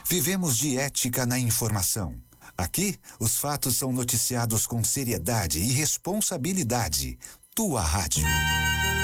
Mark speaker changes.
Speaker 1: Vivemos de ética na informação. Aqui, os fatos são noticiados com seriedade e responsabilidade. Tua rádio.